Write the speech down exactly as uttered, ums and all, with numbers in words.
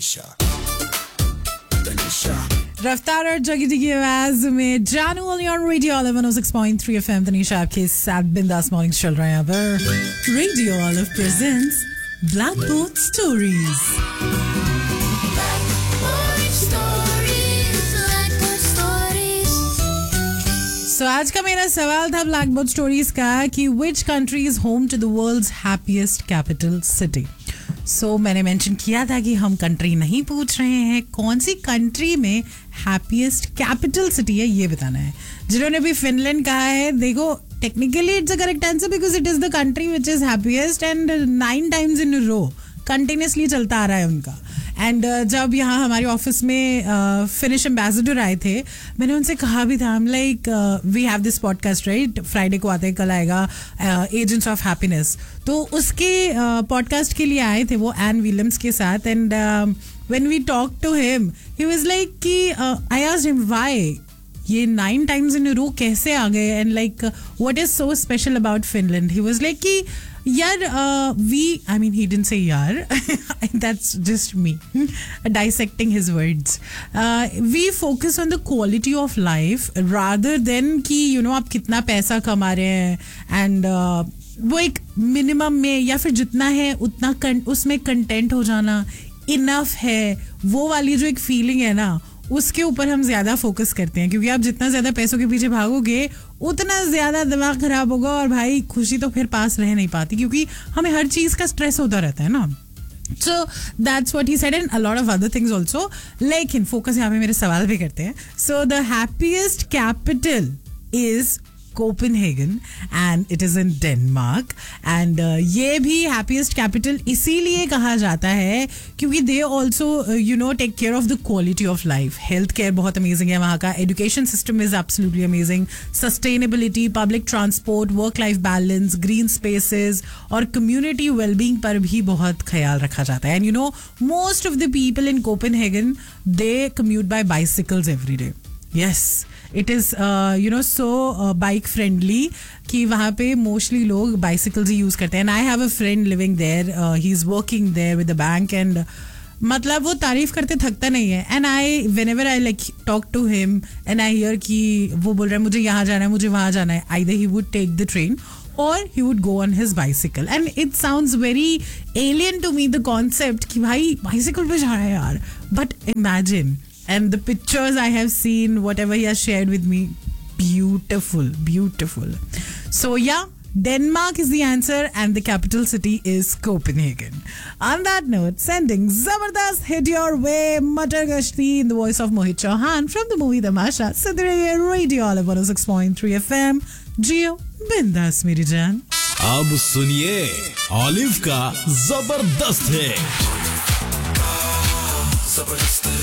Tanisha, Tanisha. रफ्तार और जगी की आवाज में जानू only on radio olive one O six point three FM. Tanisha आपके साथ बिंदास मॉर्निंग चल रहे हैं यहाँ पर। Radio olive presents black board stories. सो आज का मेरा सवाल था ब्लैक बोर्ड स्टोरीज का कि which country is home to the world's happiest capital city. सो मैंने मेंशन किया था कि हम कंट्री नहीं पूछ रहे हैं, कौन सी कंट्री में हैप्पीएस्ट कैपिटल सिटी है ये बताना है। जिन्होंने भी फिनलैंड कहा है, देखो technically it's a correct answer because it is the country which is happiest and nine times in row continuously चलता आ रहा है उनका। एंड uh, जब यहाँ हमारे ऑफिस में फिनिश uh, एम्बेसडर आए थे, मैंने उनसे कहा भी था, like we have this podcast right, Friday को आते हैं, कल आएगा एजेंट्स ऑफ हैप्पीनेस। तो उसके पॉडकास्ट uh, के लिए आए थे वो एन विलियम्स के साथ। And when we talk to him he was like कि आई आस्क्ड हिम व्हाई ये नाइन टाइम्स इन रो कैसे आ गए and like what is so special about Finland. He was like कि यार we I mean he didn't say यार that's just me dissecting his words. We focus on the quality of life rather than कि you know आप कितना पैसा कमा रहे हैं एंड uh, वो एक मिनिमम में या फिर जितना है उतना कं, उसमें कंटेंट हो जाना इनफ है, वो वाली जो एक फीलिंग है ना उसके ऊपर हम ज्यादा फोकस करते हैं। क्योंकि आप जितना ज्यादा पैसों के पीछे भागोगे उतना ज्यादा दिमाग खराब होगा और भाई खुशी तो फिर पास रह नहीं पाती, क्योंकि हमें हर चीज का स्ट्रेस होता रहता है ना। So that's what he said and a lot of other things also. लेकिन फोकस यहाँ पे मेरे सवाल भी करते हैं। So the happiest capital is Copenhagen and it is in Denmark. And ये भी हैप्पीएस्ट कैपिटल इसीलिए कहा जाता है क्योंकि they also you know take care of the quality of life. Health care बहुत अमेजिंग है वहाँ का, education system is absolutely amazing, sustainability, public transport, work life balance, green spaces और कम्युनिटी वेलबींग पर भी बहुत ख्याल रखा जाता है। And you know most of the people in Copenhagen they commute bye bicycles every day. Yes, it is you know so bike friendly कि वहाँ पे मोस्टली लोग बाइसिकल्स ही यूज़ करते हैं। And I have a friend living there, he is working there with the bank and मतलब वो तारीफ करते थकता नहीं है। And I when ever I like talk to him and I hear कि वो बोल रहा है मुझे यहाँ जाना है, मुझे वहाँ जाना है, either he would take the train or he would go on his bicycle. And it sounds very alien to me, the concept कि भाई bicycle पे जा रहा है यार. But imagine, and the pictures I have seen, whatever he has shared with me, beautiful, beautiful. So yeah, Denmark is the answer and the capital city is Copenhagen. On that note, sending Zabardast hit your way, Matar Gashti in the voice of Mohit Chauhan from the movie Tamasha. Sidre Radio Olive one oh six point three F M. जियो बिंदास मेरी जान। अब सुनिए olive का जबरदस्त है। जबरदस्त